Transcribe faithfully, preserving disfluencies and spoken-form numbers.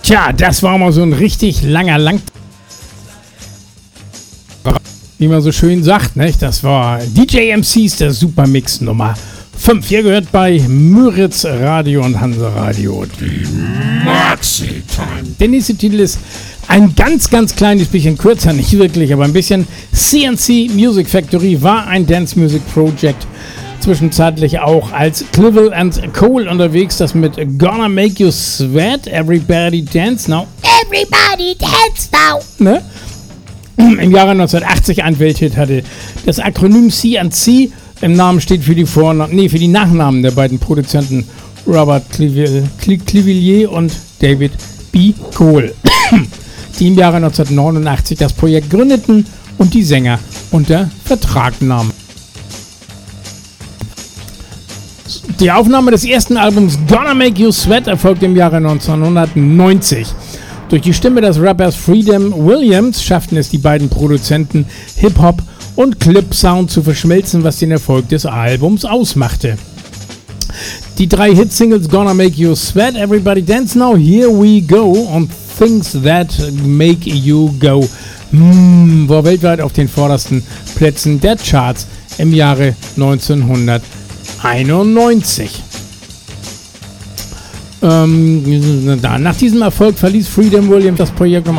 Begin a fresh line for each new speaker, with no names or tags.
Tja, das war mal so ein richtig langer Lang... Wie man so schön sagt, nicht? Das war D J M Cs, der Supermix Nummer fünf. Ihr gehört bei Müritz Radio und Hansa Radio. Die Maxi-Time. Der nächste Titel ist ein ganz, ganz kleines bisschen kürzer, nicht wirklich, aber ein bisschen. C N C Music Factory war ein Dance Music Project. Zwischenzeitlich auch als Clivel and Cole unterwegs, das mit Gonna Make You Sweat, Everybody Dance Now. Everybody Dance Now! Ne? Im Jahre neunzehnhundertachtzig ein Welthit hatte. Das Akronym C N C im Namen steht für die Vornamen, nee, für die Nachnamen der beiden Produzenten Robert Clevelier und David B. Cole, die im Jahre neunzehnhundertneunundachtzig das Projekt gründeten und die Sänger unter Vertrag nahmen. Die Aufnahme des ersten Albums Gonna Make You Sweat erfolgte im Jahre neunzehnhundertneunzig. Durch die Stimme des Rappers Freedom Williams schafften es die beiden Produzenten, Hip-Hop und Clip-Sound zu verschmelzen, was den Erfolg des Albums ausmachte. Die drei Hit-Singles Gonna Make You Sweat, Everybody Dance Now, Here We Go und Things That Make You Go mm, war weltweit auf den vordersten Plätzen der Charts im Jahre neunzehnhunderteinundneunzig. Ähm, nach diesem Erfolg verließ Freedom Williams das Projekt um